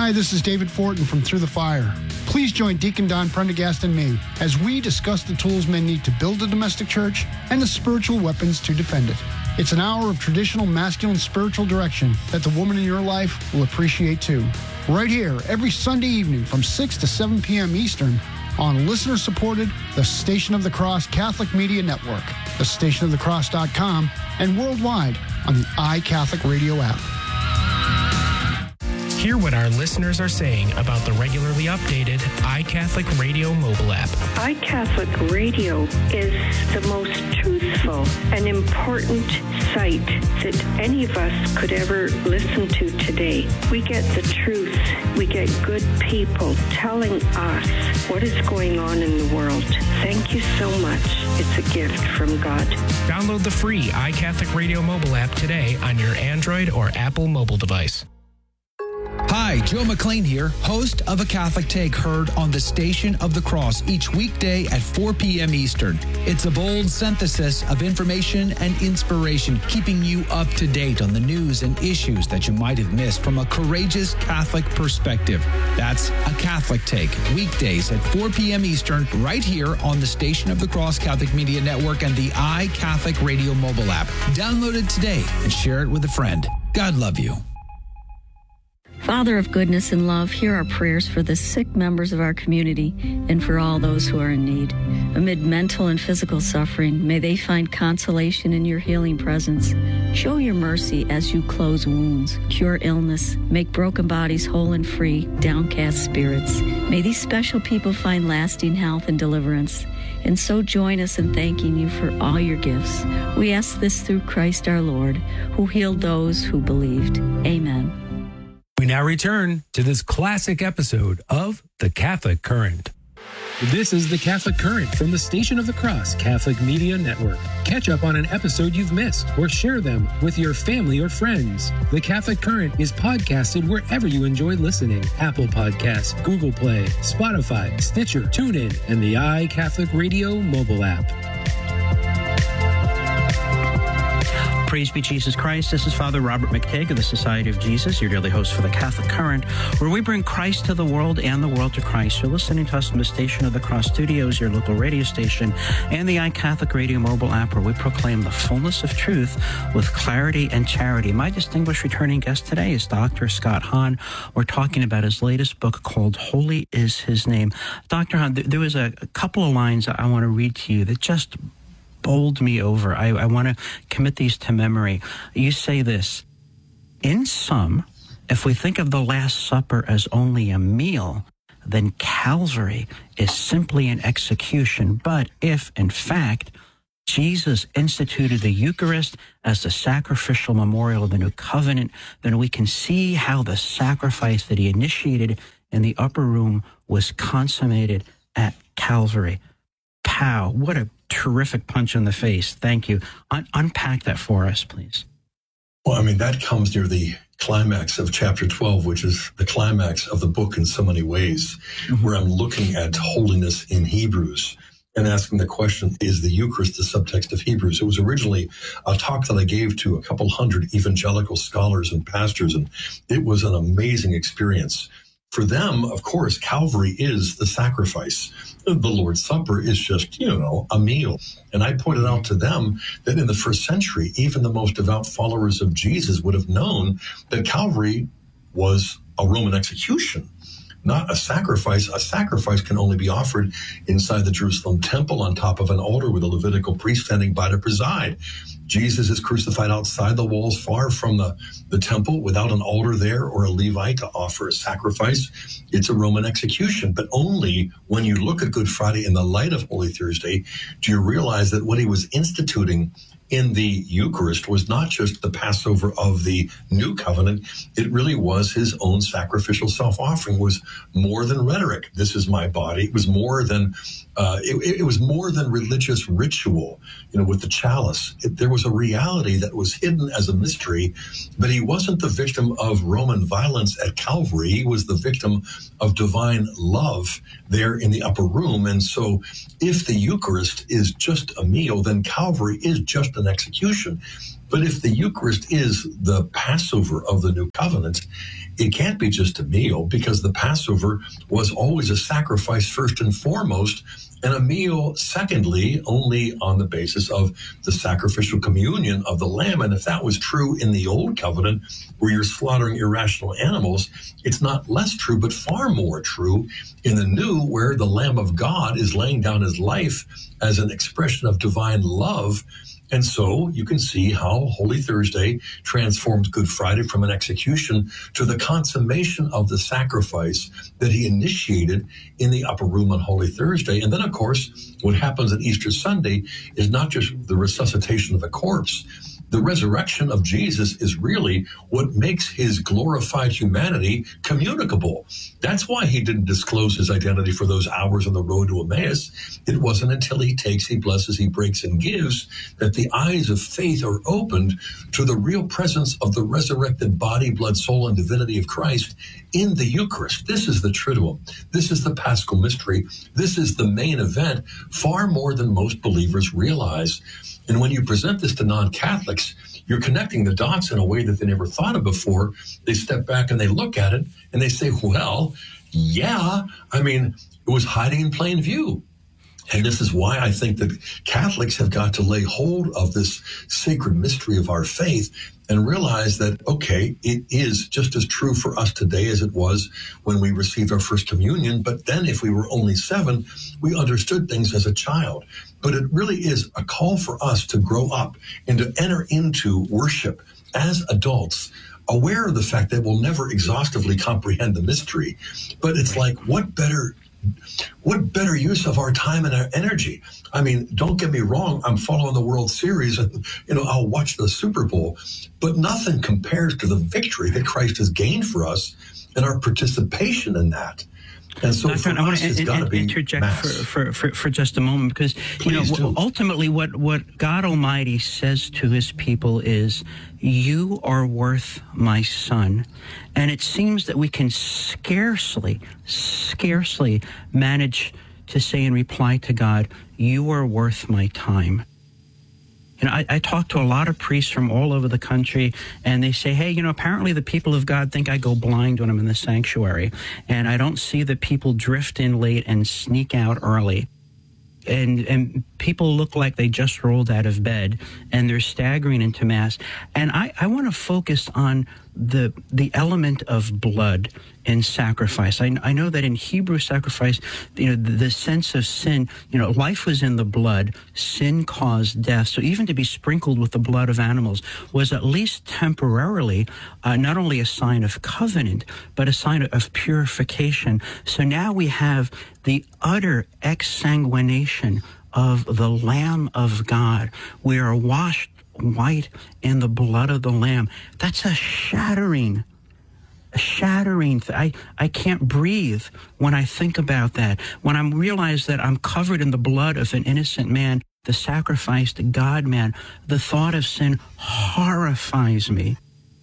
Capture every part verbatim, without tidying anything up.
Hi, this is David Fortin from Through the Fire. Please join Deacon Don Prendergast and me as we discuss the tools men need to build a domestic church and the spiritual weapons to defend it. It's an hour of traditional masculine spiritual direction that the woman in your life will appreciate too. Right here, every Sunday evening from six to seven p.m. Eastern on listener-supported The Station of the Cross Catholic Media Network, the station of the cross dot com, and worldwide on the iCatholic Radio app. Hear what our listeners are saying about the regularly updated iCatholic Radio mobile app. iCatholic Radio is the most truthful and important site that any of us could ever listen to today. We get the truth. We get good people telling us what is going on in the world. Thank you so much. It's a gift from God. Download the free iCatholic Radio mobile app today on your Android or Apple mobile device. Hi, Joe McLean here, host of A Catholic Take, heard on the Station of the Cross each weekday at four p.m. Eastern. It's a bold synthesis of information and inspiration, keeping you up to date on the news and issues that you might have missed from a courageous Catholic perspective. That's A Catholic Take, weekdays at four p.m. Eastern, right here on the Station of the Cross Catholic Media Network and the iCatholic Radio mobile app. Download it today and share it with a friend. God love you. Father of goodness and love, hear our prayers for the sick members of our community and for all those who are in need. Amid mental and physical suffering, may they find consolation in your healing presence. Show your mercy as you close wounds, cure illness, make broken bodies whole and free, downcast spirits. May these special people find lasting health and deliverance. And so join us in thanking you for all your gifts. We ask this through Christ our Lord, who healed those who believed. Amen. We now return to this classic episode of The Catholic Current. This is The Catholic Current from the Station of the Cross Catholic Media Network. Catch up on an episode you've missed or share them with your family or friends. The Catholic Current is podcasted wherever you enjoy listening. Apple Podcasts, Google Play, Spotify, Stitcher, TuneIn, and the iCatholic Radio mobile app. Praise be Jesus Christ. This is Father Robert McTague of the Society of Jesus, your daily host for the Catholic Current, where we bring Christ to the world and the world to Christ. You're listening to us from the Station of the Cross Studios, your local radio station, and the iCatholic Radio mobile app, where we proclaim the fullness of truth with clarity and charity. My distinguished returning guest today is Doctor Scott Hahn. We're talking about his latest book called Holy is His Name. Doctor Hahn, there was a couple of lines I want to read to you that just bowled me over. I, I want to commit these to memory. You say this: in sum, if we think of the Last Supper as only a meal, then Calvary is simply an execution. But if, in fact, Jesus instituted the Eucharist as the sacrificial memorial of the new covenant, then we can see how the sacrifice that he initiated in the upper room was consummated at Calvary. Pow, what a terrific punch in the face. Thank you. Un- unpack that for us, please. Well, I mean, that comes near the climax of chapter twelve, which is the climax of the book in so many ways, mm-hmm. where I'm looking at holiness in Hebrews and asking the question, is the Eucharist the subtext of Hebrews? It was originally a talk that I gave to a couple hundred evangelical scholars and pastors, and it was an amazing experience. For them, of course, Calvary is the sacrifice. The Lord's Supper is just, you know, a meal. And I pointed out to them that in the first century, even the most devout followers of Jesus would have known that Calvary was a Roman execution, not a sacrifice. A sacrifice can only be offered inside the Jerusalem temple on top of an altar with a Levitical priest standing by to preside. Jesus is crucified outside the walls, far from the, the temple, without an altar there or a Levite to offer a sacrifice. It's a Roman execution, but only when you look at Good Friday in the light of Holy Thursday do you realize that what he was instituting in the Eucharist was not just the Passover of the New Covenant. It really was his own sacrificial self-offering. It was more than rhetoric. This is my body. It was more than uh, it, it was more than religious ritual. You know, with the chalice, it, there was a reality that was hidden as a mystery. But he wasn't the victim of Roman violence at Calvary. He was the victim of divine love there in the upper room. And so, if the Eucharist is just a meal, then Calvary is just an execution. But if the Eucharist is the Passover of the New Covenant, it can't be just a meal, because the Passover was always a sacrifice first and foremost, and a meal, secondly, only on the basis of the sacrificial communion of the lamb. And if that was true in the Old Covenant, where you're slaughtering irrational animals, it's not less true, but far more true in the New, where the Lamb of God is laying down his life as an expression of divine love. And so you can see how Holy Thursday transforms Good Friday from an execution to the consummation of the sacrifice that he initiated in the upper room on Holy Thursday. And then, of course, what happens on Easter Sunday is not just the resuscitation of a corpse. The resurrection of Jesus is really what makes his glorified humanity communicable. That's why he didn't disclose his identity for those hours on the road to Emmaus. It wasn't until he takes, he blesses, he breaks, and gives that the eyes of faith are opened to the real presence of the resurrected body, blood, soul, and divinity of Christ in the Eucharist. This is the Triduum. This is the Paschal mystery. This is the main event, far more than most believers realize. And when you present this to non-Catholics, you're connecting the dots in a way that they never thought of before. They step back and they look at it and they say, well, yeah, I mean, it was hiding in plain view. And this is why I think that Catholics have got to lay hold of this sacred mystery of our faith and realize that, okay, it is just as true for us today as it was when we received our first communion. But then if we were only seven, we understood things as a child. But it really is a call for us to grow up and to enter into worship as adults, aware of the fact that we'll never exhaustively comprehend the mystery. But it's like, what better What better use of our time and our energy? I mean, don't get me wrong. I'm following the World Series and, you know, I'll watch the Super Bowl, but nothing compares to the victory that Christ has gained for us and our participation in that. And so Doctor, for I want us, to it's in, got to in, be interject mass. for, for, for, for just a moment, because you Please know do. ultimately what, what God Almighty says to his people is, you are worth my son. And it seems that we can scarcely, scarcely manage to say in reply to God, you are worth my time. You know, I, I talk to a lot of priests from all over the country, and they say, hey, you know, apparently the people of God think I go blind when I'm in the sanctuary, and I don't see that people drift in late and sneak out early. And and people look like they just rolled out of bed, and they're staggering into Mass. And I, I want to focus on the the element of blood in sacrifice. I, I know that in Hebrew sacrifice, you know, the, the sense of sin, you know, life was in the blood, sin caused death. So even to be sprinkled with the blood of animals was at least temporarily uh, not only a sign of covenant, but a sign of purification. So now we have the utter exsanguination of the Lamb of God. We are washed white in the blood of the Lamb. That's a shattering, a shattering. Th- I, I can't breathe when I think about that. When I realize that I'm covered in the blood of an innocent man, the sacrificed God-man, the thought of sin horrifies me.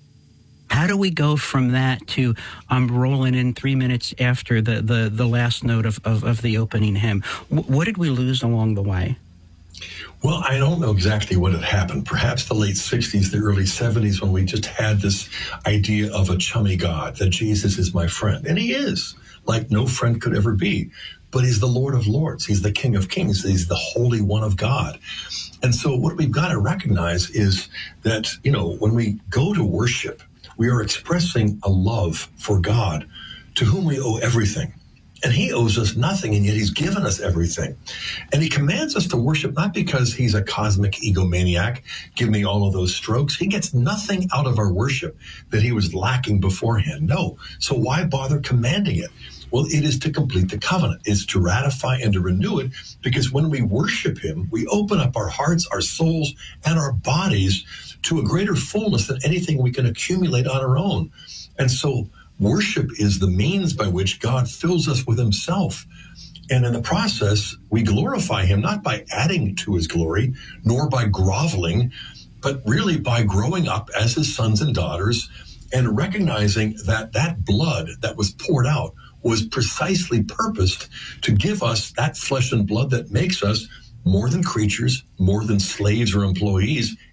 How do we go from that to I'm rolling in three minutes after the, the, the last note of, of, of the opening hymn? W- what did we lose along the way? Well, I don't know exactly what had happened. Perhaps the late sixties, the early seventies, when we just had this idea of a chummy God, that Jesus is my friend. And he is, like no friend could ever be. But he's the Lord of Lords. He's the King of Kings. He's the Holy One of God. And so what we've got to recognize is that, you know, when we go to worship, we are expressing a love for God, to whom we owe everything. And he owes us nothing, and yet he's given us everything. And he commands us to worship not because he's a cosmic egomaniac, give me all of those strokes. He gets nothing out of our worship that he was lacking beforehand. No. So why bother commanding it? Well, it is to complete the covenant. It's to ratify and to renew it, because when we worship him, we open up our hearts, our souls, and our bodies to a greater fullness than anything we can accumulate on our own. And so worship is the means by which God fills us with himself. And in the process, we glorify him not by adding to his glory, nor by groveling, but really by growing up as his sons and daughters and recognizing that that blood that was poured out was precisely purposed to give us that flesh and blood that makes us more than creatures, more than slaves or employees.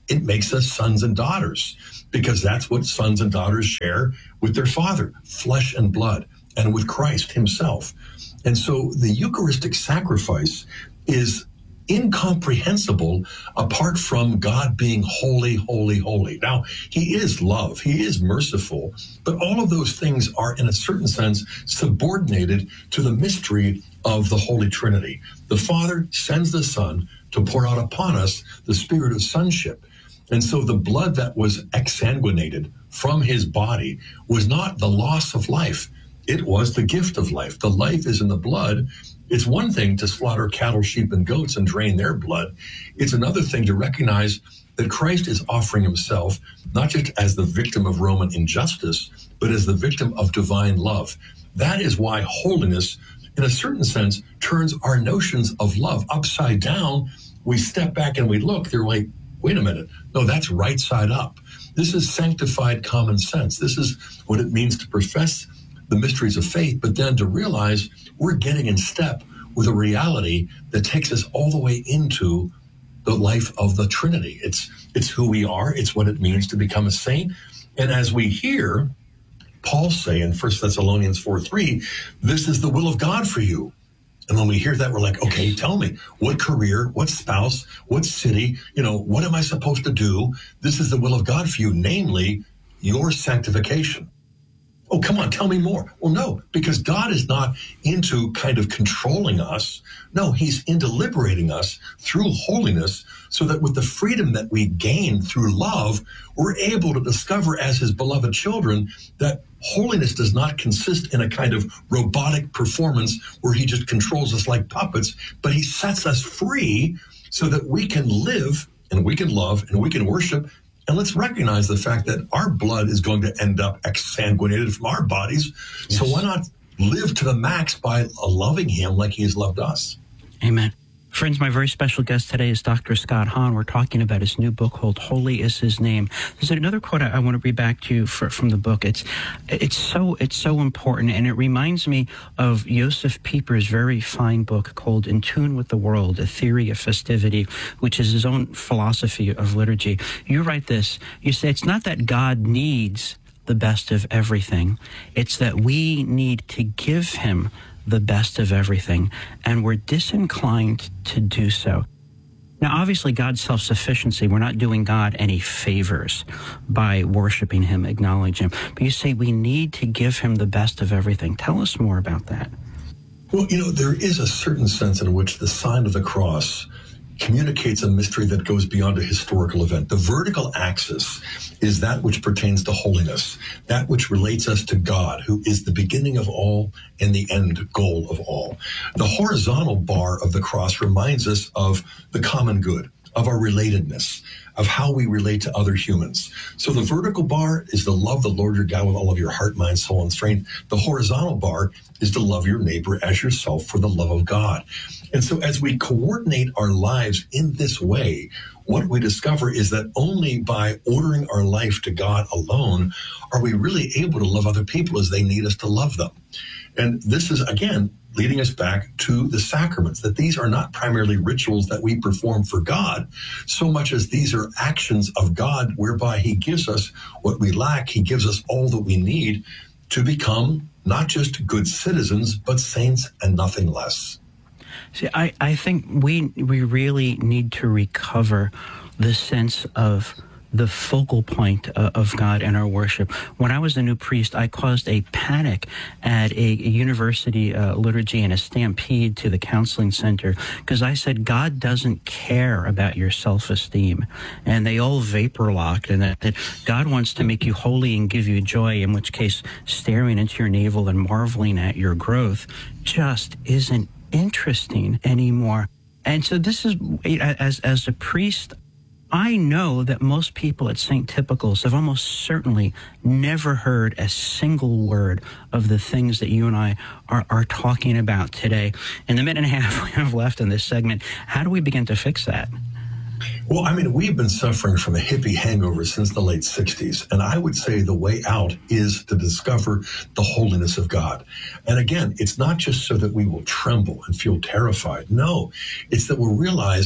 it makes us sons and daughters, because that's what sons and daughters share with their Father, flesh and blood, and with Christ himself. And so the Eucharistic sacrifice is incomprehensible apart from God being holy, holy, holy. Now, he is love, he is merciful, but all of those things are, in a certain sense, subordinated to the mystery of the Holy Trinity. The Father sends the Son to pour out upon us the spirit of sonship. And so the blood that was exsanguinated from his body was not the loss of life. It was the gift of life. The life is in the blood. It's one thing to slaughter cattle, sheep, and goats and drain their blood. It's another thing to recognize that Christ is offering himself not just as the victim of Roman injustice, but as the victim of divine love. That is why holiness, in a certain sense, turns our notions of love upside down. We step back and we look, they're like, wait a minute. No, that's right side up. This is sanctified common sense. This is what it means to profess the mysteries of faith, but then to realize we're getting in step with a reality that takes us all the way into the life of the Trinity. It's it's who we are. It's what it means to become a saint. And as we hear Paul say in First Thessalonians four three, this is the will of God for you. And when we hear that, we're like, okay, tell me, what career, what spouse, what city, you know, what am I supposed to do? This is the will of God for you, namely your sanctification. Oh, come on, tell me more. Well, no, because God is not into kind of controlling us. No, he's into liberating us through holiness so that with the freedom that we gain through love, we're able to discover as his beloved children that holiness does not consist in a kind of robotic performance where he just controls us like puppets, but he sets us free so that we can live and we can love and we can worship. And let's recognize the fact that our blood is going to end up exsanguinated from our bodies. Yes. So why not live to the max by loving him like he has loved us? Amen. Friends, my very special guest today is Doctor Scott Hahn. We're talking about his new book called Holy is His Name. There's another quote I, I want to read back to you for, from the book. It's it's so it's so important, and it reminds me of Josef Pieper's very fine book called In Tune with the World, A Theory of Festivity, which is his own philosophy of liturgy. You write this. You say, it's not that God needs the best of everything. It's that we need to give him the best of everything, and we're disinclined to do so. Now, obviously, God's self-sufficiency, we're not doing God any favors by worshiping him, acknowledging him. But you say we need to give him the best of everything. Tell us more about that. Well, you know, there is a certain sense in which the sign of the cross communicates a mystery that goes beyond a historical event. The vertical axis is that which pertains to holiness, that which relates us to God, who is the beginning of all and the end goal of all. The horizontal bar of the cross reminds us of the common good, of our relatedness, of how we relate to other humans. So the vertical bar is to love the Lord your God with all of your heart, mind, soul, and strength. The horizontal bar is to love your neighbor as yourself for the love of God. And so as we coordinate our lives in this way, what we discover is that only by ordering our life to God alone are we really able to love other people as they need us to love them. And this is, again, leading us back to the sacraments, that these are not primarily rituals that we perform for God, so much as these are actions of God whereby he gives us what we lack. He gives us all that we need to become not just good citizens, but saints and nothing less. See, I, I think we we really need to recover the sense of the focal point uh, of God in our worship. When I was a new priest, I caused a panic at a, a university uh, liturgy and a stampede to the counseling center because I said, God doesn't care about your self-esteem. And they all vapor locked, and that, that God wants to make you holy and give you joy, in which case staring into your navel and marveling at your growth just isn't interesting anymore. And so this is, as as a priest, I know that most people at Saint Typicals have almost certainly never heard a single word of the things that you and I are, are talking about today. In the minute and a half we have left in this segment, how do we begin to fix that? Well, I mean, we've been suffering from a hippie hangover since the late sixties. And I would say the way out is to discover the holiness of God. And again, it's not just so that we will tremble and feel terrified. No, it's that we'll realize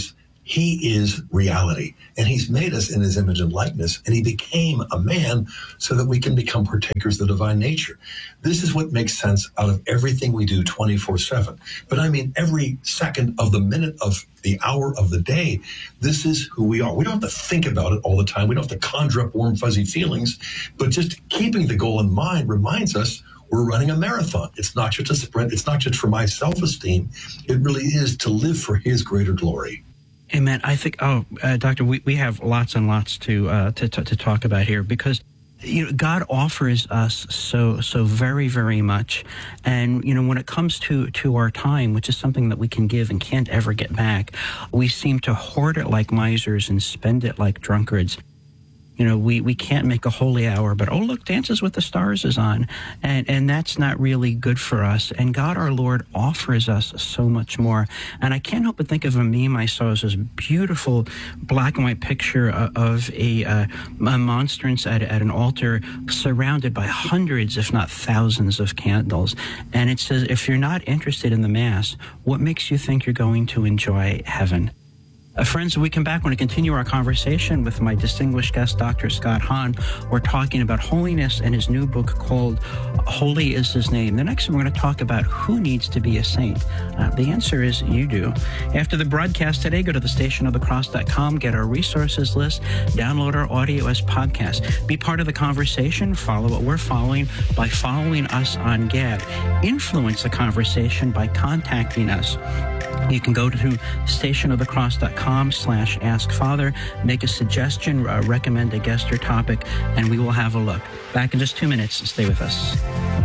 He is reality, and he's made us in his image and likeness, and he became a man so that we can become partakers of the divine nature. This is what makes sense out of everything we do twenty-four seven. But I mean, every second of the minute of the hour of the day, this is who we are. We don't have to think about it all the time. We don't have to conjure up warm, fuzzy feelings, but just keeping the goal in mind reminds us we're running a marathon. It's not just a sprint. It's not just for my self-esteem. It really is to live for his greater glory. Amen. I think, oh, uh, Doctor, we, we have lots and lots to, uh, to, to to talk about here, because you know, God offers us so so very, very much. And, you know, when it comes to, to our time, which is something that we can give and can't ever get back, we seem to hoard it like misers and spend it like drunkards. You know, we, we can't make a holy hour, but, oh, look, Dances with the Stars is on. And, and that's not really good for us. And God, our Lord, offers us so much more. And I can't help but think of a meme I saw. It was this beautiful black and white picture of a, uh, a monstrance at, at an altar surrounded by hundreds, if not thousands, of candles. And it says, if you're not interested in the Mass, what makes you think you're going to enjoy heaven? Uh, friends, when we come back, we're going to continue our conversation with my distinguished guest, Doctor Scott Hahn. We're talking about holiness and his new book called Holy is His Name. The next one, we're going to talk about who needs to be a saint. Uh, the answer is you do. After the broadcast today, go to the station of the cross dot com, get our resources list, download our audio as podcast. Be part of the conversation. Follow what we're following by following us on Gab. Influence the conversation by contacting us. You can go to station of the cross dot com slash ask father, make a suggestion, uh, recommend a guest or topic, and we will have a look. Back in just two minutes. Stay with us.